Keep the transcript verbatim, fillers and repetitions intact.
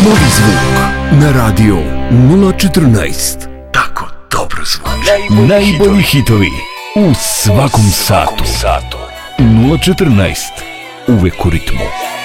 Novi zvuk na radio nula četrnaest. Tako dobro zvuči. Najbolji hitovi u svakom satu. nula četrnaest. Uvek u ritmu.